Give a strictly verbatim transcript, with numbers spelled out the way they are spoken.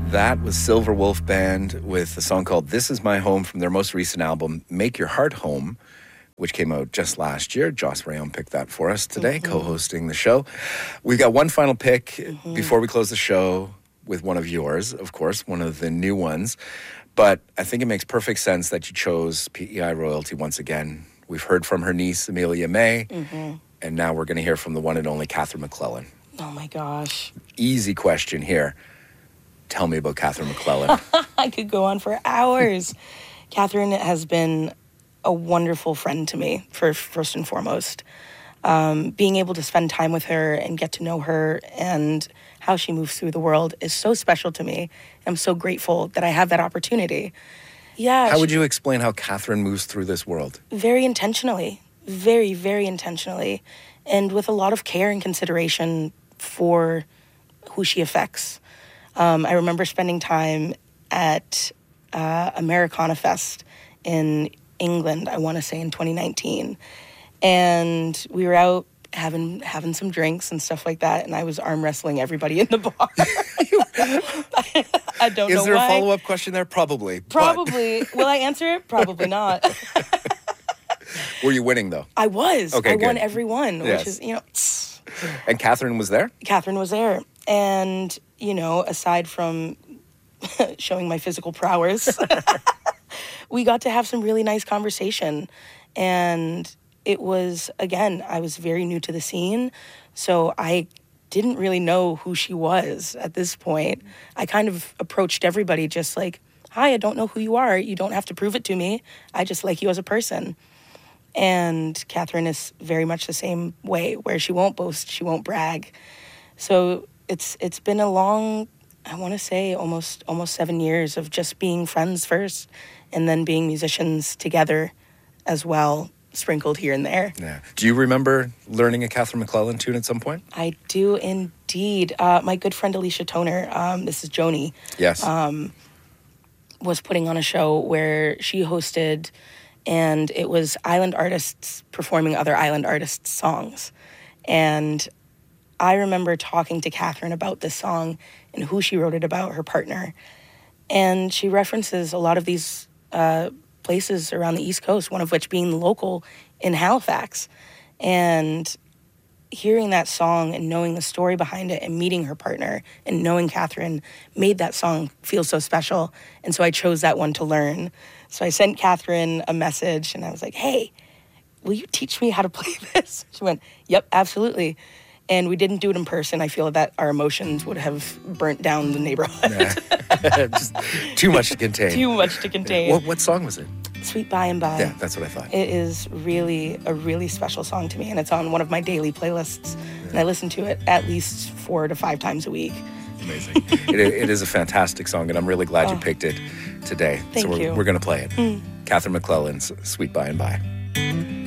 That was Silver Wolf Band with a song called This Is My Home from their most recent album, Make Your Heart Home, which came out just last year. Joss Rayon picked that for us today, mm-hmm. co-hosting the show. We've got one final pick mm-hmm. before we close the show with one of yours, of course, one of the new ones. But I think it makes perfect sense that you chose P E I royalty once again. We've heard from her niece, Amelia May, mm-hmm. and now we're going to hear from the one and only Catherine McClellan. Oh, my gosh. Easy question here. Tell me about Catherine McClellan. I could go on for hours. Catherine has been a wonderful friend to me, for first and foremost. Um, being able to spend time with her and get to know her and how she moves through the world is so special to me. I'm so grateful that I have that opportunity. Yeah. How she, would you explain how Catherine moves through this world? Very intentionally. Very, very intentionally. And with a lot of care and consideration for who she affects. Um, I remember spending time at uh, Americana Fest in England, I want to say in twenty nineteen. And we were out having having some drinks and stuff like that, and I was arm wrestling everybody in the bar. I don't Is know there why. a follow-up question there? Probably. Probably. Will I answer it? Probably not. Were you winning, though? I was. Okay, I good. won every one, Yes. which is, you know... And Catherine was there? Catherine was there. And, you know, aside from showing my physical prowess, we got to have some really nice conversation. And it was, again, I was very new to the scene, so I didn't really know who she was at this point. I kind of approached everybody just like, hi, I don't know who you are. You don't have to prove it to me. I just like you as a person. And Catherine is very much the same way, where she won't boast, she won't brag. So it's it's been a long, I want to say almost almost seven years of just being friends first and then being musicians together as well, sprinkled here and there. Yeah. Do you remember learning a Catherine McClellan tune at some point? I do indeed. Uh, my good friend Alicia Toner, um, this is Joni. Yes. Um, was putting on a show where she hosted, and it was island artists performing other island artists' songs. And I remember talking to Catherine about this song and who she wrote it about, her partner. And she references a lot of these uh, places around the East Coast, one of which being local in Halifax. And hearing that song and knowing the story behind it and meeting her partner and knowing Catherine made that song feel so special. And so I chose that one to learn. So I sent Catherine a message and I was like, hey, will you teach me how to play this? She went, yep, absolutely. And we didn't do it in person. I feel that our emotions would have burnt down the neighborhood. Nah. Just too much to contain. Too much to contain. What, what song was it? Sweet By and By. Yeah, that's what I thought. It is really a really special song to me, and it's on one of my daily playlists. Yeah. And I listen to it at least four to five times a week. Amazing. it, it is a fantastic song, and I'm really glad oh. you picked it today. Thank so we're, you. we're going to play it. Mm. Catherine McClellan's Sweet By and By.